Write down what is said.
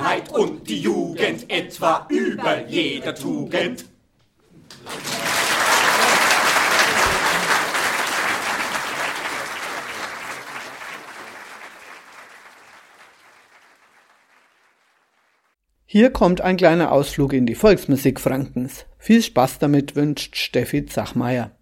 Freiheit und die Jugend etwa über jeder Tugend. Hier kommt ein kleiner Ausflug in die Volksmusik Frankens. Viel Spaß damit wünscht Steffi Zachmeier.